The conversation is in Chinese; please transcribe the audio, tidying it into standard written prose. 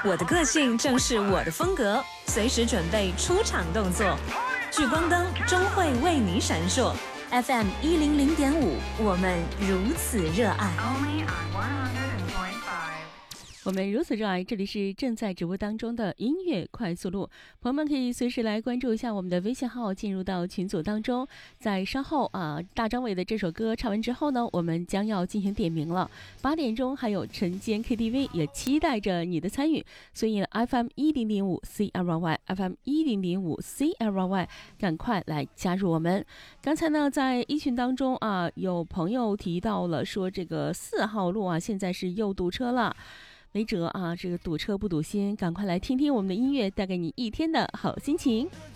我的个性正是我的风格，随时准备出场动作。聚光灯终会为你闪烁。FM 100.5，我们如此热爱。 我们如此热爱，这里是正在直播当中的音乐快速路，朋友们可以随时来关注一下我们的微信号，进入到群组当中。在稍后大张伟的这首歌唱完之后呢，我们将要进行点名了。8点钟还有晨间 KTV， 也期待着你的参与。所以呢 FM 100.5 CRY FM 100.5 CRY， 赶快来加入我们。刚才呢，在一群当中有朋友提到了说这个4号路现在是又堵车了。没辙这个堵车不堵心，赶快来听听我们的音乐，带给你一天的好心情。